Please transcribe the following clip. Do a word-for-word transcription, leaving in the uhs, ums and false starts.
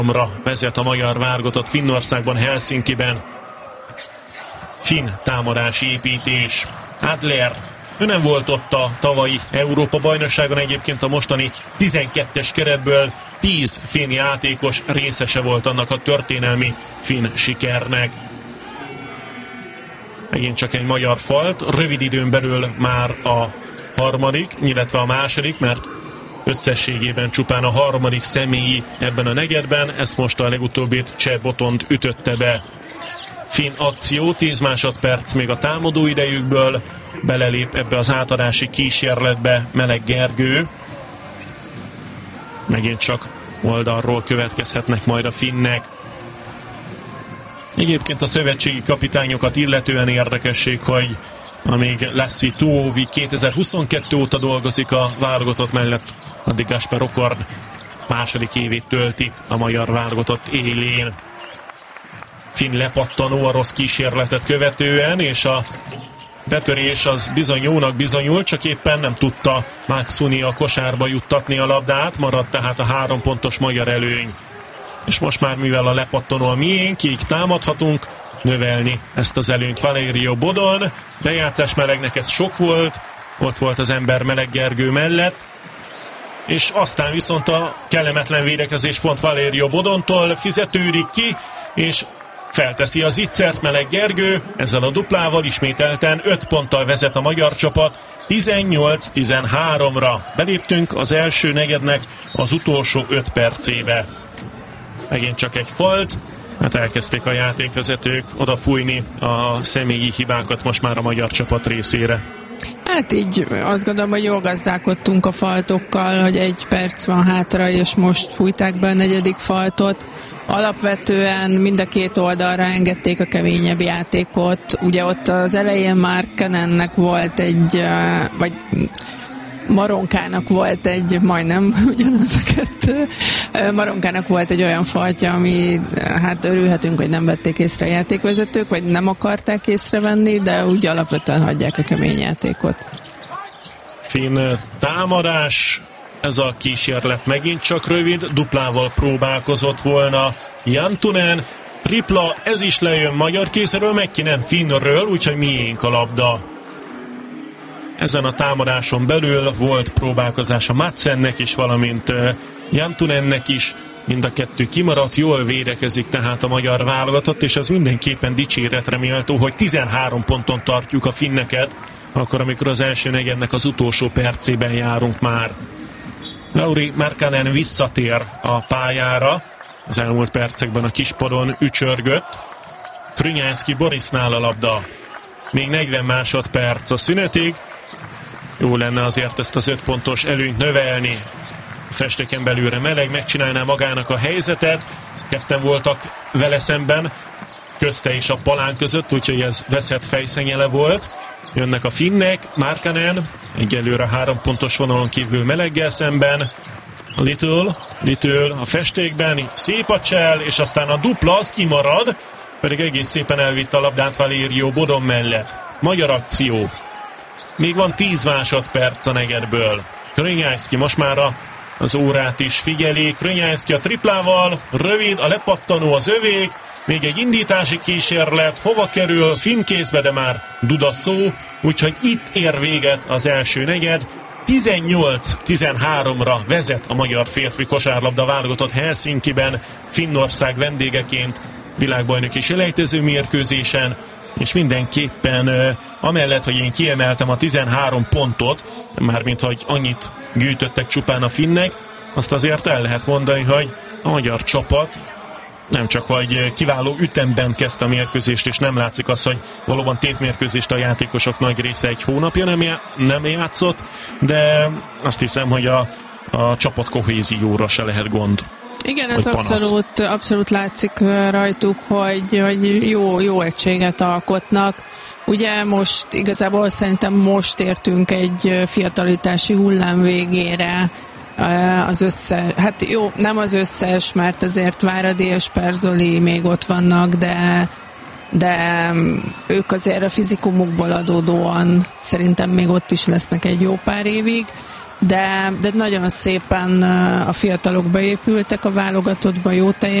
vezet a magyar válogatott Finnországban, Helsinkiben. Finn támadási építés. Adler, ő nem volt ott a tavalyi Európa-bajnokságon, egyébként a mostani tizenkettes keretből tíz finn játékos részese volt annak a történelmi finn sikernek. Megint csak egy magyar falt, rövid időn belül már a harmadik, illetve a második, mert összességében csupán a harmadik személyi ebben a negyedben, ezt most a legutóbbit Cseh Botond ütötte be. Finn akció, tíz másodperc még a támadó idejükből, belelép ebbe az átadási kísérletbe Meleg Gergő. Megint csak oldalról következhetnek majd a finnek. Egyébként a szövetségi kapitányokat illetően érdekesség, hogy amíg Lassi Tuovi kétezer-huszonkettő óta dolgozik a válogatott mellett, addig Gasper Okord második évét tölti a magyar válogatott élén. Finn lepattanó a rossz kísérletet követően, és a betörés az bizony jónak bizonyult, csak éppen nem tudta Maxuni a kosárba juttatni a labdát, maradt tehát a három pontos magyar előny. És most már mivel a lepattanó a miénk, így támadhatunk, növelni ezt az előnyt. Valerio Bodon, bejátszás Melegnek ez sok volt, ott volt az ember Meleg Gergő mellett, és aztán viszont a kellemetlen védekezés pont Valerio Bodontól fizetődik ki, és felteszi az ittszert Meleg Gergő, ezzel a duplával ismételten öt ponttal vezet a magyar csapat, tizennyolc tizenháromra. Beléptünk az első negyednek az utolsó öt percébe. Megint csak egy falt, hát elkezdték a játékvezetők odafújni a személyi hibákat most már a magyar csapat részére. Hát így azt gondolom, hogy jól gazdálkodtunk a faltokkal, hogy egy perc van hátra, és most fújták be a negyedik faltot. Alapvetően mind a két oldalra engedték a keményebb játékot. Ugye ott az elején már Kenennek volt egy, vagy Maronkának volt egy, majdnem ugyanaz a kettő, Maronkának volt egy olyan faltja, ami hát örülhetünk, hogy nem vették észre a játékvezetők, vagy nem akarták észrevenni, de úgy alapvetően hagyják a kemény játékot. Finn támadás, ez a kísérlet megint csak rövid, duplával próbálkozott volna Jantunen, tripla, ez is lejön magyar készről, Mäkkinen Finnről, úgyhogy miénk a labda. Ezen a támadáson belül volt próbálkozása Madsennek is, valamint Jantunennek is, mind a kettő kimaradt, jól védekezik tehát a magyar válogatott, és ez mindenképpen dicséretre méltó, hogy tizenhárom ponton tartjuk a finneket, akkor amikor az első negyednek az utolsó percében járunk már. Lauri Markkanen visszatér a pályára, az elmúlt percekben a kispadon ücsörgött. Krünyánszky Borisnál a labda. Még negyven másodperc a szünetig. Jó lenne azért ezt az öt pontos előnyt növelni. A festéken belülre Meleg megcsinálná magának a helyzetet. Ketten voltak vele szemben, közte és a palán között, úgyhogy ez veszett fejszennyele volt. Jönnek a finnek, Markkanen, egyelőre három pontos vonalon kívül Meleggel szemben. Little, Little a festékben, szép a csel, és aztán a dupla, az kimarad, pedig egész szépen elvitte a labdát Valerio Bodon mellett. Magyar akció. Még van tíz másodperc a negyedből. Krönyászki most már a, az órát is figyeli. Krönyászki a triplával, rövid, a lepattanó az övék, még egy indítási kísérlet, hova kerül, finn kézbe, de már duda szó, úgyhogy itt ér véget az első negyed. tizennyolc tizenháromra vezet a magyar férfi kosárlabda válogatott Helsinkiben, Finnország vendégeként világbajnoki selejtező mérkőzésen, és mindenképpen amellett, hogy én kiemeltem a tizenhárom pontot, mármint hogy annyit gyűjtöttek csupán a finnek, azt azért el lehet mondani, hogy a magyar csapat nem csak, hogy kiváló ütemben kezdte a mérkőzést, és nem látszik az, hogy valóban tétmérkőzést a játékosok nagy része egy hónapja nem, já- nem játszott, de azt hiszem, hogy a, a csapat kohézióra se lehet gond. Igen, ez abszolút, abszolút látszik rajtuk, hogy, hogy jó, jó egységet alkotnak. Ugye most igazából szerintem most értünk egy fiatalítási hullám végére, az össze, hát jó, nem az összes, mert azért Váradi és Perzoli még ott vannak, de, de ők azért a fizikumukból adódóan szerintem még ott is lesznek egy jó pár évig. de, de nagyon szépen a fiatalok beépültek a válogatottba, jó